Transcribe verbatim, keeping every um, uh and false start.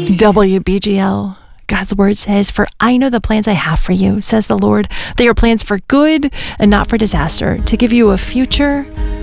W B G L. God's word says, "For I know the plans I have for you, says the Lord. They are plans for good and not for disaster, to give you a future